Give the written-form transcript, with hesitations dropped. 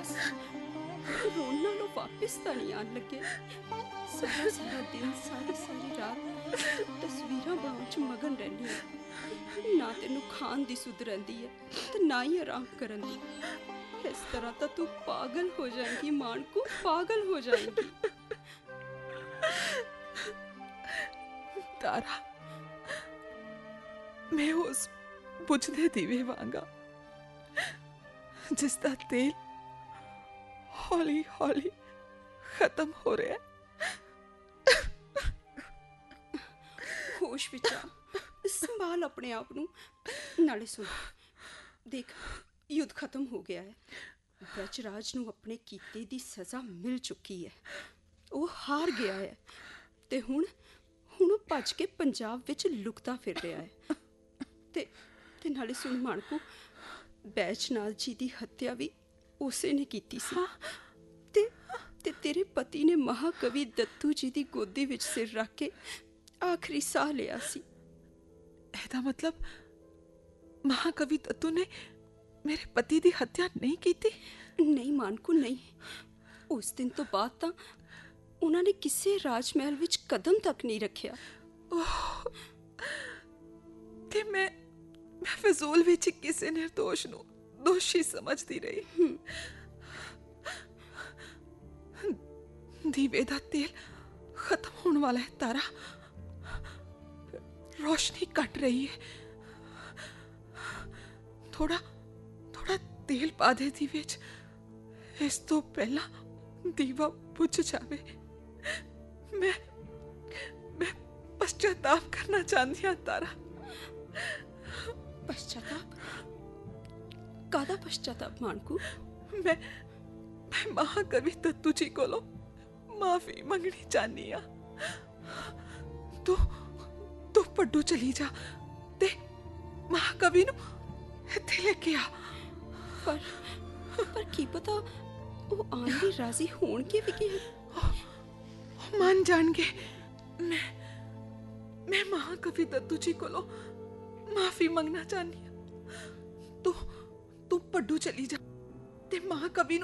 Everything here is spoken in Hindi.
बस रोन नालों वापस तो नहीं आन लगे। सारा सारा दिन सारी सारी रात तस्वीरां बनाउण च मगन रहनी है। ना तेनू खान दी सुध रहिंदी है ते ना ही आराम करन दी। इस तरह तो तू पागल हो जाएगी मानकू, पागल हो जाएगी। तारा, मैं उस बुझदे दीवे वांगा जिसका तेल हौली हौली खत्म हो रहा है। होश विच आ, संभाल अपने आप नू। नाले सुन, देख युद्ध खत्म हो गया है। ब्रजराज नू अपने कीते दी सज़ा मिल चुकी है। वो हार गया है ते हुण हुण भज के पंजाब विच लुकदा फिर रहा है। ते नाले सुन मानकू, बैजनाथ जी दी हत्या भी उसे ने कीती सी। ते तेरे पति ने महाकवि दत्तू जी दी गोदी विच सिर रख के आखिरी साह लिया सी। एदा मतलब महाकवि दत्तू ने मेरे पति दी हत्या नहीं की थी? नहीं मानकू, नहीं। उस दिन तो बाद तां उन्होंने किसी राजमहल विच कदम तक नहीं रखिया। ते मैं फिजूल विच किसी निर्दोष नू दोषी समझती रही। दीवे दा तेल खत्म होने वाला है तारा। रोशनी कट रही है। थोड़ा थोड़ा तेल पा दे दीवे च, इस तो पहला दीवा बुझ जावे। मैं पश्चाताप करना चाहती हाँ तारा। पश्चाताप? कादा पश्चाताप मानकू? मैं महाकवि दत्तू जी कोलों माफी मंगनी चाहनी हाँ। तू पड्डू चली जा ते महाकवि नू इत्थे लेके आ। पर की पता वो आन दी राजी होणगे भी कि मान जाणगे। मैं महाकवि दत्तू जी कोलों माफी मंगना चाहनी हाँ। तू पड्डू चली जा ते महाकवि नू